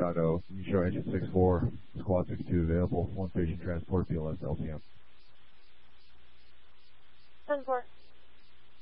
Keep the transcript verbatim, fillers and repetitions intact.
Chicago. You show engine six four, squad six two available, one station transport, B L S L P M. ten four.